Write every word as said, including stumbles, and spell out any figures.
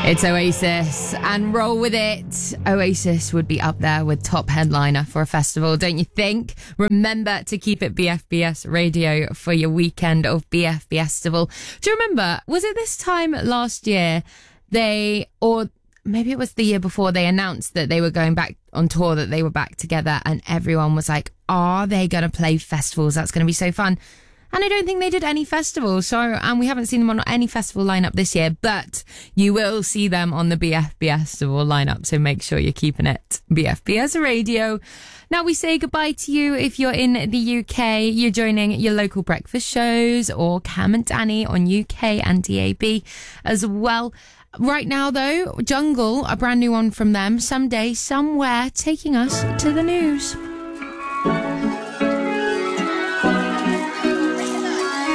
It's Oasis and Roll With It. Oasis would be up there with top headliner for a festival, don't you think? Remember to keep it B F B S radio for your weekend of B F B Festival. Do you remember, was it this time last year they, or maybe it was the year before, they announced that they were going back on tour, that they were back together, and everyone was like, are they going to play festivals? That's going to be so fun. And I don't think they did any festivals, so, and we haven't seen them on any festival lineup this year, but you will see them on the B F B Festival lineup, so make sure you're keeping it B F B S radio. Now we say goodbye to you if you're in the U K. You're joining your local breakfast shows or Cam and Danny on U K and D A B as well. Right now, though, Jungle, a brand new one from them, Someday, Somewhere, taking us to the news.